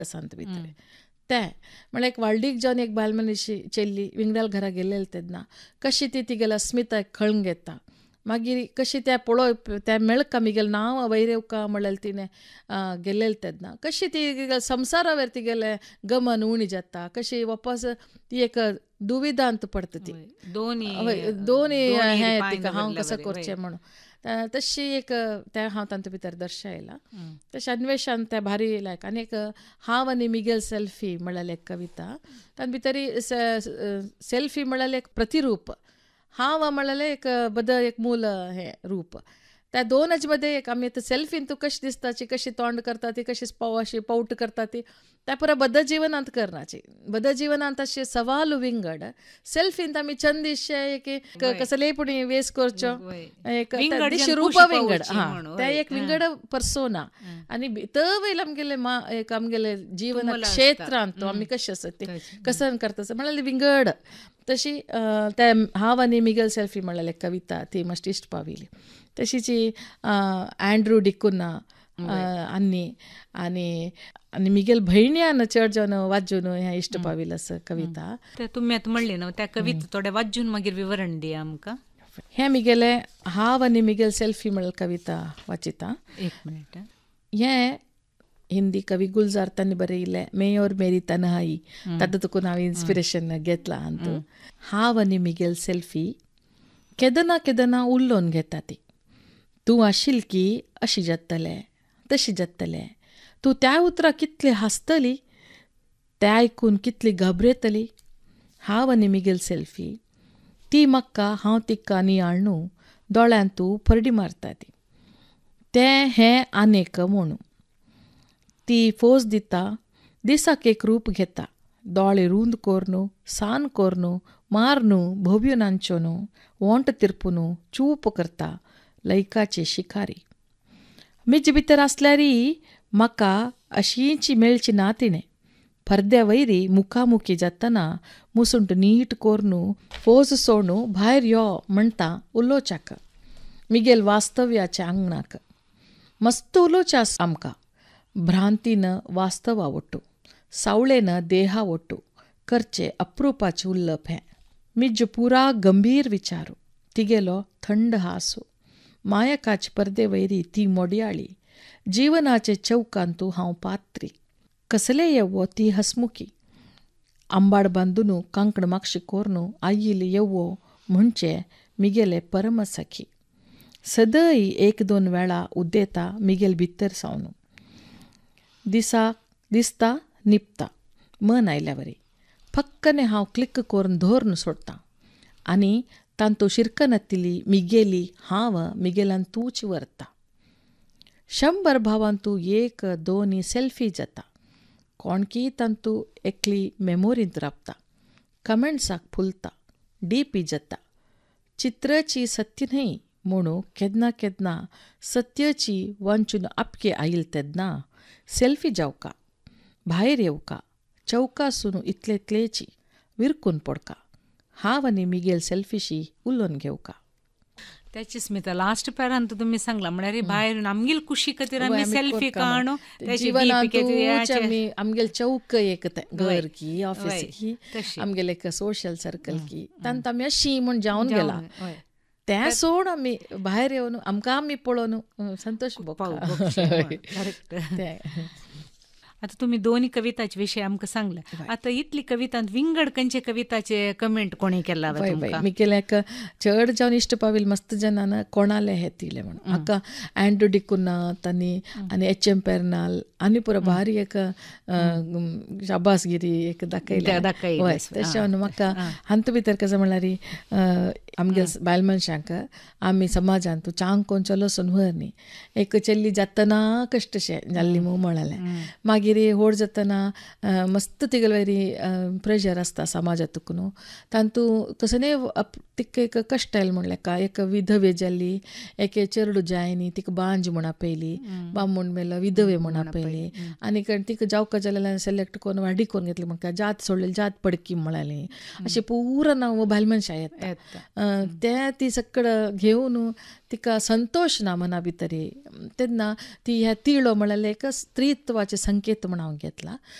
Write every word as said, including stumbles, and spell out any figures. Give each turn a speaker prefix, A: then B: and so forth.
A: सांत भितर ते म्हळ्यार एक वाळडीक जावन एक बायल मनीस चेल्ली विंगडाल घरा गेलेले तेन्ना कशी ती तिगेला अस्मिताय खळून घेता मागीर कशी त्या पळोवप त्या मेळका मिगेल नांव वैरेवका म्हळ्यार तिणें गेलेले तेन्ना कशी ती संवसारा वयर तिगेले गमन उणी जाता कशी वापस ती एक दुविधांत पडटा ती
B: दोनी
A: दोनी हें तिका हांव कसं करचें म्हणून तशी एक त्या हांव तांचे भितर दर्शायला तशें अन्वेषण तें भारी लायक आनी एक हांव आनी मिगेल सेल्फी म्हळ्यार एक कविता तातूंत भितर सेल्फी म्हळ्यार एक प्रतिरूप हांव म्हळ्यार एक बद एक मूल हें रूप त्या दोन हाजे मदें एक आमी आतां सेल्फीन तूं कशी दिसताची कशी तोंड करता ती कशी अशी पावट करता ती त्या पुरा बद्द जिवनांत करनाची बद्द जिवनांत अशें सवाल विंगड सेल्फींत आमी चंद दिसचे एक कसलेपणी वेस करच्यो एक रूप विंगड हां ते एक विंगड पर्सोना आनी भितर वयल आमगेले मा एक आमगेले जिवन क्षेत्रांत आमी कशें आसा ते कसं करता म्हळ्यार विंगड तशी ते हांव आनी मिगेल सेल्फी म्हळ्यार एक कविता ती मातशी इश्ट पाविली तशीच अँड्रू डिकुना आनी आनी आनी मिगेल भयण्यान चड जावन वाजून हें इश्ट पाविल आसा कविता
B: तुमी आतां म्हणली न्हू त्या कविता थोडे वाजून मागीर विवरण दिया आमकां
A: हें मिगेले हांव आनी मिगेल सेल्फी म्हळ्यार कविता वाचिता
B: एक मिनीट
A: हें हिंदी कवी गुलजार तांणी बरयिल्लें मे और मेरी तन्हाई तातूंतकून हांव इन्स्पिरेशन घेतलां हातूंत हांव आनी मिगेल सेल्फी केदना केदना उलोवन घेता ती तूं आशिल की अशी जातलें तशी जातलें तूं त्या उतरां कितली हांसतली तें आयकून कितली घाबरयतली हांव आनी मिगेल सेल्फी ती म्हाका हांव तिका नियाळनू दोळ्यान तूं फरडी मारता ती तें हें आनेक म्हणू ती फोज दिता दिसाक एक रूप घेता दोळे रुंद कोरनू सान कोरनू मारनू भोव्यो नांचोनू वोंट तिरपुनू चूप करता लयकाची शिकारी मिज भितर आसल्यारी म्हाका अशींची मेळची ना तिणें पर्द्या वयरी मुखामुखी जातना मुसुंट नीट कोरनू फोज सोडनू भायर यो म्हणटा उलोवच्याक मिगेल वास्तव्याच्या आंगणाक मस्त उलोवच्या आमकां भ्रांतीन वास्तवा ಒಟ್ಟು सावळेन देहा ಒಟ್ಟು करचे अप्रुपाचे उल्लप हें मिज पुरा गंभीर विचारू तिगेलो थंड हांसू मायकाचे पर्दे वयरी ती मोडयाळी जिवनाचे चौकांत तूं हांव पात्री कसले येवो ती हसमुखी आंबाड बांदून कांकण मागशी कोरनू आयिल येवो म्हणचे मिगेले परम सखी सदय एक दोन वेळा उद्देता मिगेल भितर सावनू दिसा दिसता निपता मन आयल्या वरी फक्कने हांव क्लिक करून धोरण सोडटां आनी तांतू शिरकनतली मिगेली हांव मिगेलान तूच व्हरता शंबर भावान तूं एक दोनी सेल्फी जाता कोणकी तांतू एकली मेमोरींत राबता कमेंट्साक फुलता डीपी जाता चित्राची सत्य न्हय म्हणू केदना केदना सत्याची वांचून आपके आयिल तेन्ना सेल्फी जावका भायर येवका चौकासून इतले इतलेची विरकून पडका हांव आनी मिगेल सेल्फीशी उलोवन घेवका
B: त्याची स्मिता लास्ट पॅरान तुम्ही सांगला म्हळ्यार भायर आमगेल कुशी खातीर आमी सेल्फी काडू
A: आमगेल चौक एक घर की ऑफिस की आमगेल एक सोशल सर्कल की तांत आमी अशी म्हण जावन गेला तें सोड आमी भायर येवन आमकां आमी पळोवन संतोष
B: आता तुम्ही दोन्ही कविताचे विषय आमकां सांगला आता इतली कवितांत विंगड खंयचे कविताचे कमेंट कोणी केला
A: मी केल्याक चड जावन इश्ट पाविल मस्त जनान कोणाले हे दिले म्हणून म्हाका अँड्रू डिकुनात आनी आनी एच एम पेर्नाल आनी पुरो भारी एक शाबासगिरी एक दाखयल्या हय तशें म्हाका हांत भितर कशें म्हणल्यार आमगे बायल मनशांक आमी समाजांत तूं चांग कोण चलोसून व्हर न्ही एक चेल्ली जातना कश्टशें जाल्ली मू म्हणालें मागीर व्हड जातना मस्त तिगेल वेरी प्रेशर आसता समाजांतूक न्हू तांतू कसले तिका एक कश्ट आयले म्हणलें का एक विधवे जाल्ली एक चेडूं जाय न्ही तिका बांज म्हण आपयली बामूण मेलो विधवे म्हण आपयली आनी तिका जावका जाल्यार सिलेक्ट करून वाडी करून घेतली म्हणटा जात सोडलेली जात पडकी म्हणाली अशें पुरा नांव बायल मनशां येता ते ती सकड घेवन तिका संतोष ना मना भितर तेन्ना ती ह्या तिळो म्हळ्यार एक स्त्रीत्वाचे संकेत म्हूण हांव घेतला.